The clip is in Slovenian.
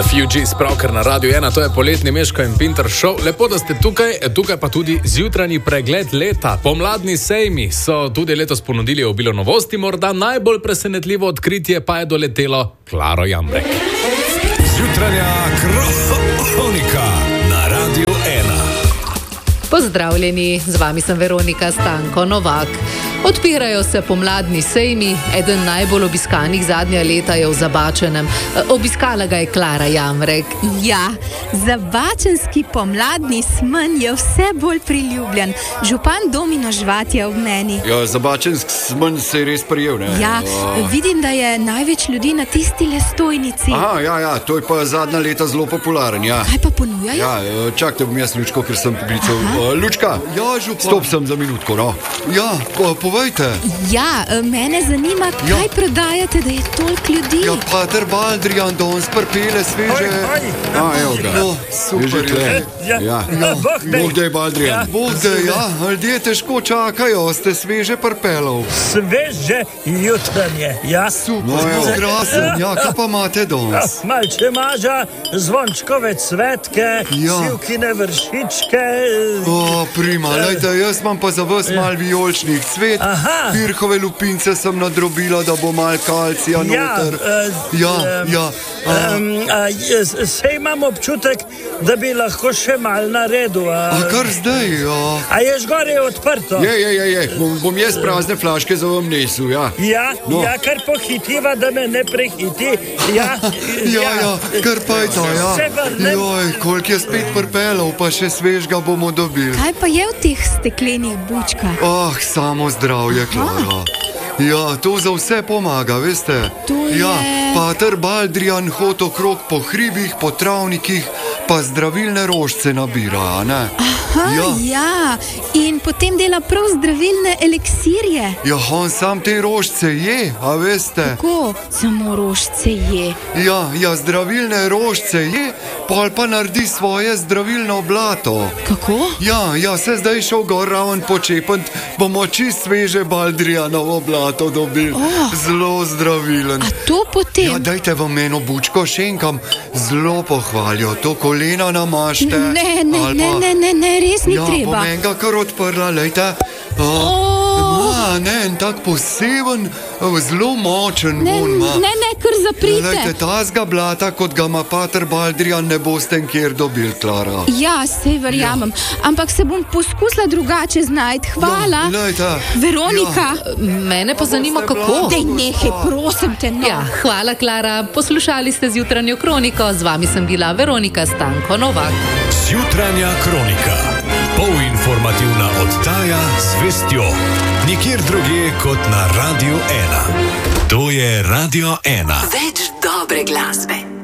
The Fugees, pravkar na Radio 1, to je poletni Meško in Pinter show. Lepo, da ste tukaj pa tudi zjutrajni pregled leta. Pomladni sejmi so tudi letos ponudili obilo novosti, morda najbolj presenetljivo odkritje pa je doletelo Klaro Jambrek. Zjutranja kronika na Radio 1. Pozdravljeni, z vami sem Veronika Stanko Novak. Odpirajo se pomladni sejmi, eden najbolj obiskanih zadnja leta je v Zabačenem. Obiskala ga je Klara Jambrek. Ja, zabačenski pomladni smen je vse bolj priljubljen. Župan Domino Žvat je ob meni. Ja, zabačenski smen se je res prijel, ne? Ja, vidim, da je največ ljudi na tisti stojnici. Aha, ja, to je pa zadnja leta zelo popularen, ja. Kaj pa ponujajo? Ja, čakajte, bom jaz Lučko, ker sem poklical. Lučka, ja, župan. Stop sem za minutko, no. Ja, povejte. Ja, mene zanima, kaj prodajate, da je toliko ljudi. Ja, pater Baldrijan, danes prpele sveže. Evo ga. No, super, tle. Ja. Bog dej, Baldrijan. Bog dej, ja. Ljudje težko čakajo, ste sveže prpelov. Sveže jutranje, ja. Super, no, evo, krasen, ja, kaj pa imate danes? Malče maža, zvončkove cvetke, sivkine vršičke. Prima, lejte, jaz imam pa za vas mal vijoličnih cvet. Pirhove lupince sem nadrobila, da bo mal kalcija noter. Sej imam občutek, da bi lahko še mal naredil. Kar zdaj, ja. A je žgore odprto? Je. Bom jaz prazne flaške za vam nesel, ja. Ja, kar pohitiva, da me ne prehiti. Ja, kar pa je to, ja. Joj, koliko je spet prpelov, pa še svežga bomo dobili. Kaj pa je v teh steklenih bučkah? Samo zdravje, Klara. Ja, to za vse pomaga, veste? To je... Ja, pater Baldrijan hod okrog po hribih, po travnikih, pa zdravilne rožce nabira, ne? Ja, in potem dela prav zdravilne eliksirje. Ja, on sam te rožce je, a veste? Kako? Samo rožce je? Ja, zdravilne rožce je, pol pa naredi svoje zdravilno blato. Kako? Ja, se zdaj šel gor raven počepant, bomo čist sveže Baldrijanovo blato dobili. Zelo zdravilen. A to potem? Ja, dajte vam eno bučko šenkam, zelo pohvalijo, to kolena namašte. Ne, res ni treba. Ja, bom enega kar odprla, lejte. En tak poseben, zelo močen von ima. Ne, kar zaprite. Lejte, tazga blata, kot ga ima pater Baldrijan, ne boste nikjer dobili, Klara. Ja, sej verjamem, ampak se bom poskusila drugače znajti. Hvala. Veronika. Mene pa zanima, kako. Dej nehaj, prosim te, no. Ja, hvala, Klara. Poslušali ste zjutranjo kroniko, z vami sem bila Veronika Stanko Novak. Zjutranja kronika. Polinformativna oddaja z vestjo. Nikjer drugje kot na Radio 1. To je Radio 1. Več dobre glasbe.